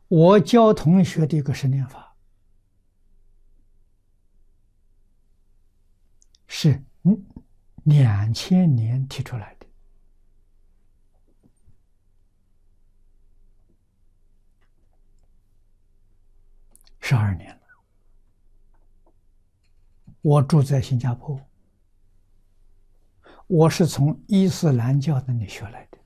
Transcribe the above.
我教同学的一个生念法是2000年提出来的，12年了。我住在新加坡，我是从伊斯兰教那里学来的。